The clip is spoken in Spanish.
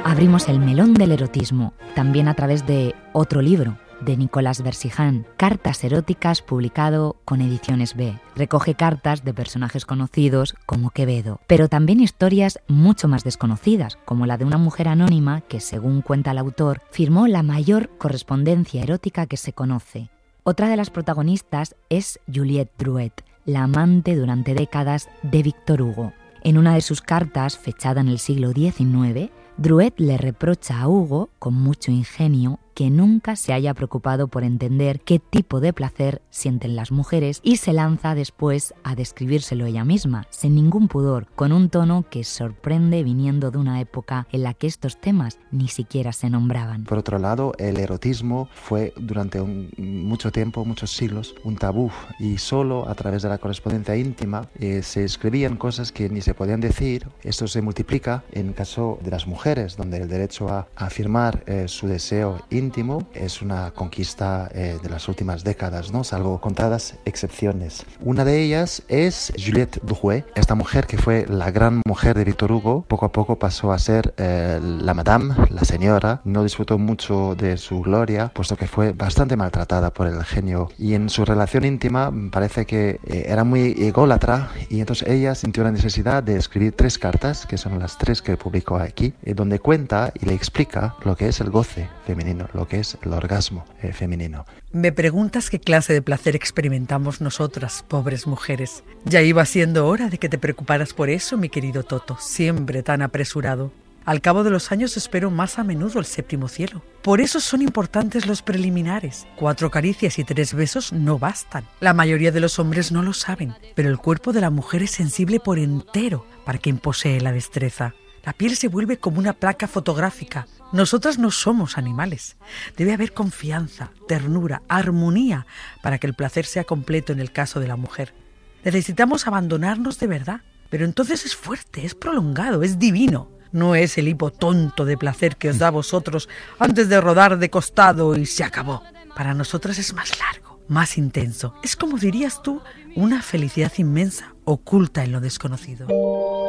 abrimos el melón del erotismo, también a través de otro libro, de Nicolás Versiján, Cartas eróticas, publicado con Ediciones B. Recoge cartas de personajes conocidos como Quevedo, pero también historias mucho más desconocidas, como la de una mujer anónima que, según cuenta el autor, firmó la mayor correspondencia erótica que se conoce. Otra de las protagonistas es Juliette Drouet, la amante durante décadas de Víctor Hugo. En una de sus cartas, fechada en el siglo XIX, Drouet le reprocha a Hugo, con mucho ingenio, que nunca se haya preocupado por entender qué tipo de placer sienten las mujeres y se lanza después a describírselo ella misma, sin ningún pudor, con un tono que sorprende viniendo de una época en la que estos temas ni siquiera se nombraban. Por otro lado, el erotismo fue durante mucho tiempo, muchos siglos, un tabú, y solo a través de la correspondencia íntima se escribían cosas que ni se podían decir. Esto se multiplica en caso de las mujeres, donde el derecho a afirmar su deseo íntimo es una conquista de las últimas décadas, ¿no? Salvo contadas excepciones. Una de ellas es Juliette Drouet, esta mujer que fue la gran mujer de Víctor Hugo. Poco a poco pasó a ser la madame, la señora. No disfrutó mucho de su gloria, puesto que fue bastante maltratada por el genio. Y en su relación íntima parece que era muy ególatra, y entonces ella sintió la necesidad de escribir 3 cartas, que son las 3 que publicó aquí, donde cuenta y le explica lo que es el goce femenino, lo que es el orgasmo femenino. Me preguntas qué clase de placer experimentamos nosotras, pobres mujeres. Ya iba siendo hora de que te preocuparas por eso, mi querido Toto, siempre tan apresurado. Al cabo de los años espero más a menudo el 7º cielo. Por eso son importantes los preliminares. 4 caricias y 3 besos no bastan. La mayoría de los hombres no lo saben, pero el cuerpo de la mujer es sensible por entero para quien posee la destreza. La piel se vuelve como una placa fotográfica. Nosotras no somos animales. Debe haber confianza, ternura, armonía para que el placer sea completo en el caso de la mujer. Necesitamos abandonarnos de verdad, pero entonces es fuerte, es prolongado, es divino. No es el hipo tonto de placer que os da a vosotros antes de rodar de costado y se acabó. Para nosotras es más largo, más intenso. Es como dirías tú, una felicidad inmensa oculta en lo desconocido.